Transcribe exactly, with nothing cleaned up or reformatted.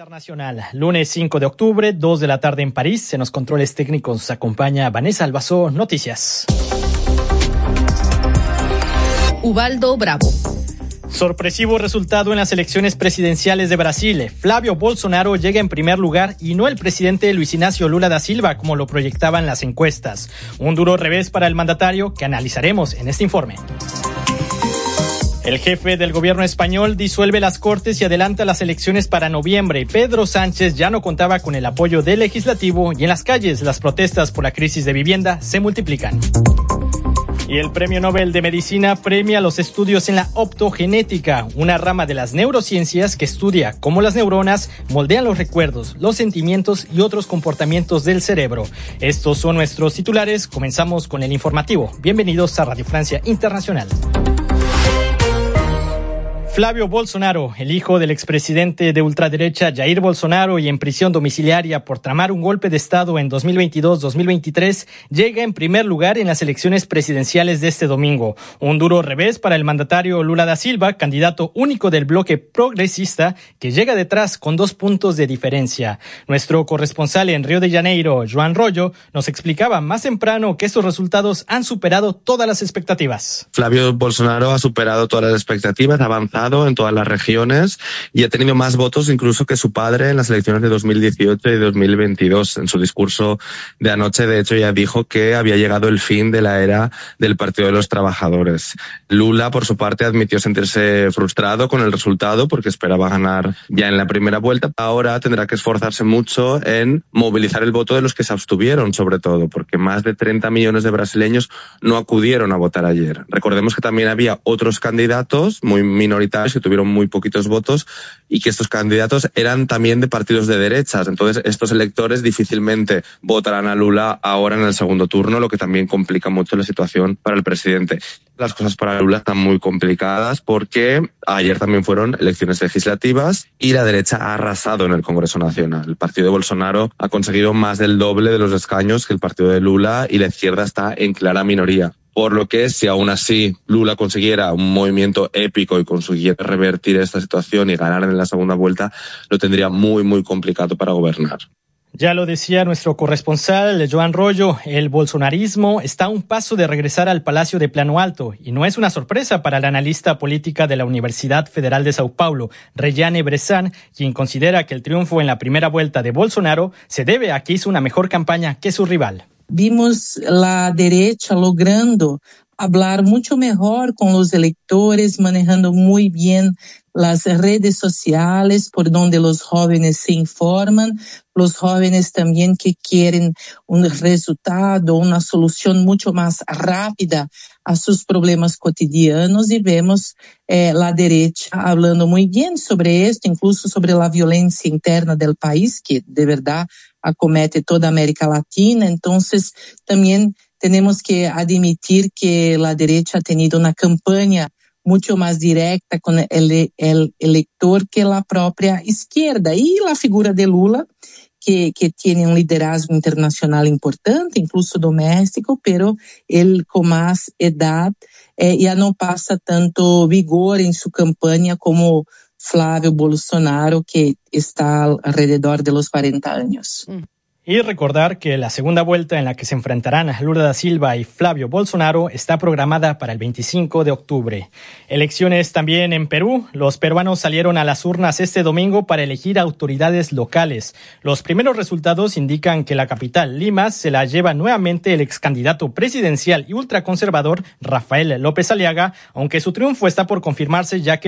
Internacional, lunes cinco de octubre, dos de la tarde en París. En los controles técnicos acompaña Vanessa Albazó. Noticias. Ubaldo Bravo. Sorpresivo resultado en las elecciones presidenciales de Brasil. Flávio Bolsonaro llega en primer lugar y no el presidente Luis Inácio Lula da Silva, como lo proyectaban las encuestas. Un duro revés para el mandatario que analizaremos en este informe. El jefe del gobierno español disuelve las Cortes y adelanta las elecciones para noviembre. Pedro Sánchez ya no contaba con el apoyo del legislativo y en las calles las protestas por la crisis de vivienda se multiplican. Y el Premio Nobel de Medicina premia los estudios en la optogenética, una rama de las neurociencias que estudia cómo las neuronas moldean los recuerdos, los sentimientos y otros comportamientos del cerebro. Estos son nuestros titulares. Comenzamos con el informativo. Bienvenidos a Radio Francia Internacional. Flávio Bolsonaro, el hijo del expresidente de ultraderecha Jair Bolsonaro y en prisión domiciliaria por tramar un golpe de Estado en dos mil veintidós dos mil veintitrés, llega en primer lugar en las elecciones presidenciales de este domingo. Un duro revés para el mandatario Lula da Silva, candidato único del bloque progresista, que llega detrás con dos puntos de diferencia. Nuestro corresponsal en Río de Janeiro, Joan Rollo, nos explicaba más temprano que estos resultados han superado todas las expectativas. Flávio Bolsonaro ha superado todas las expectativas, ha avanzado en todas las regiones y ha tenido más votos incluso que su padre en las elecciones de dos mil dieciocho y dos mil veintidós. En su discurso de anoche, de hecho, ya dijo que había llegado el fin de la era del Partido de los Trabajadores. Lula, por su parte, admitió sentirse frustrado con el resultado porque esperaba ganar ya en la primera vuelta. Ahora tendrá que esforzarse mucho en movilizar el voto de los que se abstuvieron, sobre todo, porque más de treinta millones de brasileños no acudieron a votar ayer. Recordemos que también había otros candidatos muy minoritarios que tuvieron muy poquitos votos y que estos candidatos eran también de partidos de derechas. Entonces, estos electores difícilmente votarán a Lula ahora en el segundo turno, lo que también complica mucho la situación para el presidente. Las cosas para Lula están muy complicadas porque ayer también fueron elecciones legislativas y la derecha ha arrasado en el Congreso Nacional. El partido de Bolsonaro ha conseguido más del doble de los escaños que el partido de Lula y la izquierda está en clara minoría. Por lo que, si aún así Lula consiguiera un movimiento épico y consiguiera revertir esta situación y ganar en la segunda vuelta, lo tendría muy, muy complicado para gobernar. Ya lo decía nuestro corresponsal, Joan Rollo, el bolsonarismo está a un paso de regresar al Palacio de Plano Alto y no es una sorpresa para la analista política de la Universidad Federal de Sao Paulo, Rejane Bressan, quien considera que el triunfo en la primera vuelta de Bolsonaro se debe a que hizo una mejor campaña que su rival. Vimos la derecha logrando hablar mucho mejor con los electores, manejando muy bien las redes sociales por donde los jóvenes se informan, los jóvenes también que quieren un resultado, una solución mucho más rápida a sus problemas cotidianos y vemos eh, la derecha hablando muy bien sobre esto, incluso sobre la violencia interna del país, que de verdad acomete toda América Latina. Entonces, también tenemos que admitir que la derecha ha tenido una campaña mucho más directa con el, el elector que la propia izquierda. Y la figura de Lula, que, que tiene un liderazgo internacional importante, incluso doméstico, pero él con más edad eh, ya no pasa tanto vigor en su campaña como Flávio Bolsonaro, que está alrededor de los cuarenta años. Mm. Y recordar que la segunda vuelta en la que se enfrentarán Lula da Silva y Flávio Bolsonaro está programada para el veinticinco de octubre. Elecciones también en Perú. Los peruanos salieron a las urnas este domingo para elegir autoridades locales. Los primeros resultados indican que la capital, Lima, se la lleva nuevamente el ex candidato presidencial y ultraconservador Rafael López Aliaga, aunque su triunfo está por confirmarse ya que